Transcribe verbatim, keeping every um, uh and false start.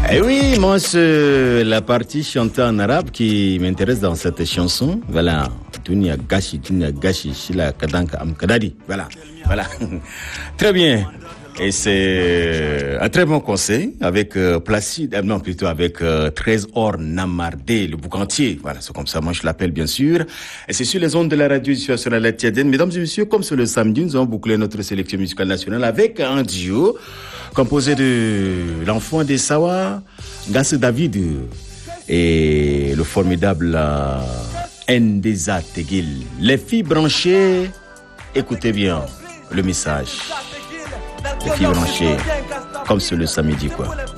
Eh oui, moi, c'est la partie chantée en arabe qui m'intéresse dans cette chanson. Voilà. Dunia gashi, dunia gashi, shila kadanka am kadadi. Voilà. Voilà. Très bien. Et c'est un très bon conseil avec euh, Placide, euh, non plutôt avec euh, Trésor Namardé, le boucantier. Voilà, c'est comme ça, moi je l'appelle bien sûr. Et c'est sur les ondes de la radio sur la Tiadène. Mesdames et messieurs, comme c'est le samedi, nous avons bouclé notre sélection musicale nationale avec un duo composé de l'enfant des Sawa, Gasse David et le formidable euh, Ndeza Tegil. Les filles branchées, écoutez bien le message. Les filles branchées, comme c'est le samedi, quoi.